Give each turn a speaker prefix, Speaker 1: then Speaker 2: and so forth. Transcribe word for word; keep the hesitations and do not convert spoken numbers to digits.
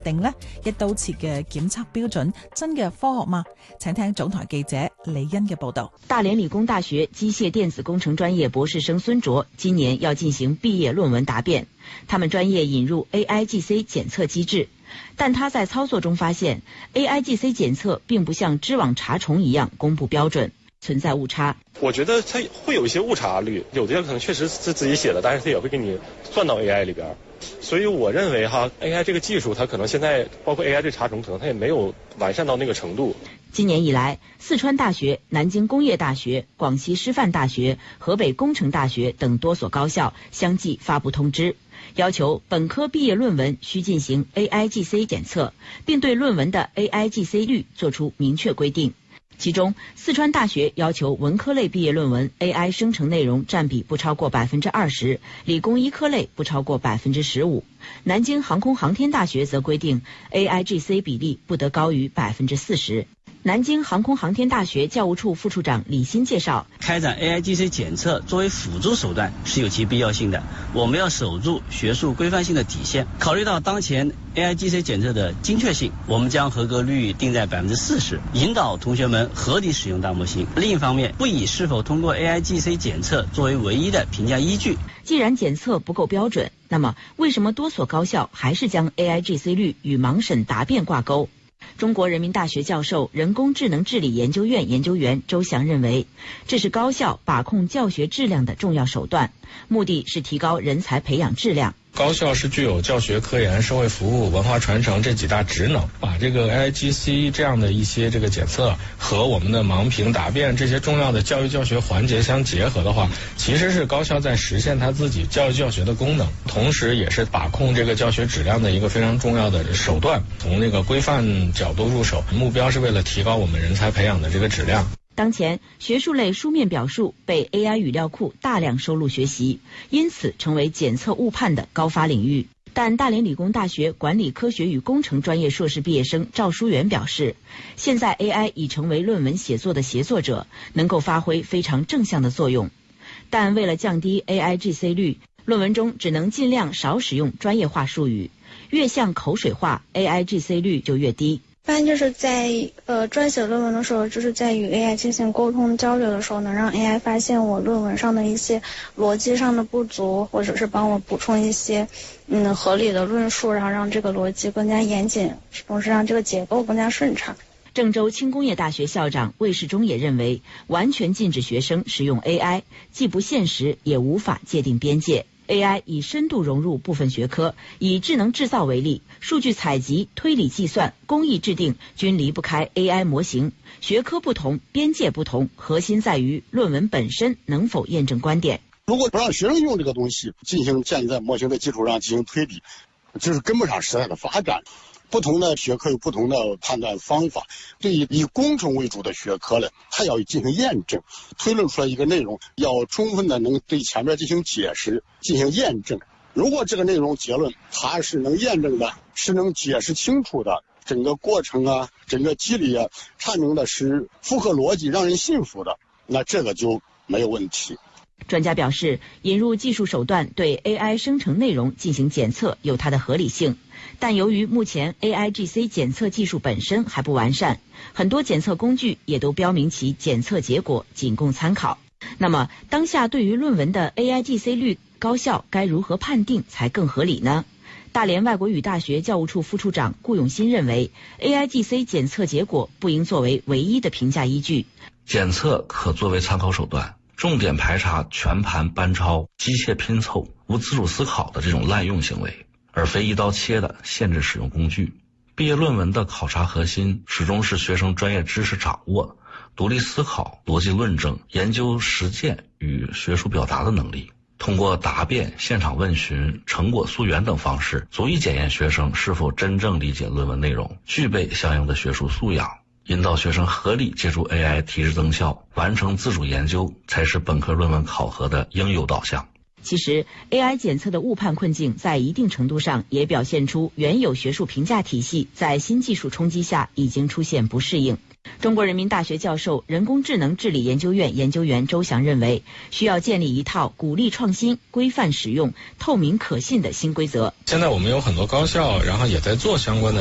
Speaker 1: 定呢一刀切嘅檢測標準真嘅科學嗎？請聽總台記者李欣嘅報道。
Speaker 2: 大連理工大學機械電子工程專業博士生孫卓今年要進行畢業論文答辯，他們專業引入 A I G C 檢測機制，但他在操作中發現 A I G C 檢測並不像知網查重一樣公布標準，存在誤差。
Speaker 3: 我覺得它會有一些誤差率，有的可能確實是自己寫的，但是它也會給你算到 A I 裏邊。所以我認為哈 A I 這個技術，它可能現在包括 A I 這查重，可能它也沒有完善到那個程度。
Speaker 2: 今年以來，四川大學、南京工業大學、廣西師範大學、河北工程大學等多所高校相繼發布通知，要求本科畢業論文需進行 A I G C 檢測，並對論文的 A I G C 率作出明確規定。其中，四川大學要求文科類畢業論文 A I 生成內容佔比不超過百分之二十，理工醫科類不超過百分之十五。南京航空航天大學則規定 A I G C 比例不得高於百分之四十。南京航空航天大學教務處副處長李欣介紹，
Speaker 4: 開展 A I G C 檢測作為輔助手段是有其必要性的，我們要守住學術規範性的底線。考慮到當前 A I G C 檢測的精確性，我們將合格率定在百分之四十，引導同學們合理使用大模型。另一方面，不以是否通過 A I G C 檢測作為唯一的評價依據。
Speaker 2: 既然檢測不夠標準，那麼為什麼多所高校還是將 A I G C 率與盲審答辯掛鈎？中國人民大學教授、人工智能治理研究院研究員周翔認為，這是高校把控教學質量的重要手段，目的是提高人才培養質量。
Speaker 5: 高校是具有教學、科研、社會服務、文化傳承這幾大職能，把這個 A I G C 這樣的一些這個檢測和我們的盲評答辯這些重要的教育教學環節相結合的話，其實是高校在實現他自己教育教學的功能，同時也是把控這個教學質量的一個非常重要的手段。從那個規範角度入手，目標是為了提高我們人才培養的這個質量。
Speaker 2: 當前學術類書面表述被 A I 語料庫大量收錄學習，因此成為檢測誤判的高發領域。但大連理工大學管理科學與工程專業碩士畢業生趙書元表示，現在 A I 已成為論文寫作的協作者，能夠發揮非常正向的作用。但為了降低 A I G C 率，論文中只能盡量少使用專業化術語，越像口水話 A I G C 率就越低。
Speaker 6: 一般就是在呃撰寫論文的時候，就是在與 A I 進行溝通交流的時候，能讓 A I 發現我論文上的一些邏輯上的不足，或者是幫我補充一些嗯合理的論述，然後讓這個邏輯更加嚴謹，同時讓這個結構更加順暢。
Speaker 2: 鄭州輕工業大學校長魏世忠也認為，完全禁止學生使用 A I， 既不現實，也無法界定邊界。A I 已深度融入部分學科，以智能製造為例，數據採集、推理計算、工藝制定均離不開 A I 模型。學科不同，邊界不同，核心在於論文本身能否驗證觀點。
Speaker 7: 如果不讓學生用這個東西進行建立在模型的基礎上進行推理，就是跟不上時代的發展。不同的學科有不同的判斷方法，對於以工程為主的學科呢，它要進行驗證，推論出來一個內容要充分的能對前面進行解釋、進行驗證。如果這個內容結論它是能驗證的，是能解釋清楚的，整個過程啊、整個機理啊闡明的是符合邏輯、讓人信服的，那這個就沒有問題。
Speaker 2: 專家表示，引入技術手段對 A I 生成內容進行檢測有它的合理性，但由於目前 A I G C 檢測技術本身還不完善，很多檢測工具也都標明其檢測結果僅供參考。那麼，當下對於論文的 A I G C 率，高校該如何判定才更合理呢？大連外國語大學教務處副處長顧永新認為 ，A I G C 檢測結果不應作為唯一的評價依據，
Speaker 8: 檢測可作為參考手段。重點排查全盤班抄、機械拼湊、無自主思考的這種濫用行為，而非一刀切的限制使用工具。畢業論文的考察核心始終是學生專業知識掌握、獨立思考、邏輯論證、研究實踐與學術表達的能力。通過答辯、現場問詢、成果溯源等方式，足以檢驗學生是否真正理解論文內容，具備相應的學術素養。引導學生合理借助 A I 提質增效，完成自主研究，才是本科論文考核的應有導向。
Speaker 2: 其实 A I 检测的误判困境在一定程度上也表现出原有学术评价体系在新技术冲击下已经出现不适应。中国人民大学教授、人工智能治理研究院研究员周翔认为，需要建立一套鼓励创新、规范使用、透明可信的新规则。
Speaker 5: 现在我们有很多高校，然后也在做相关的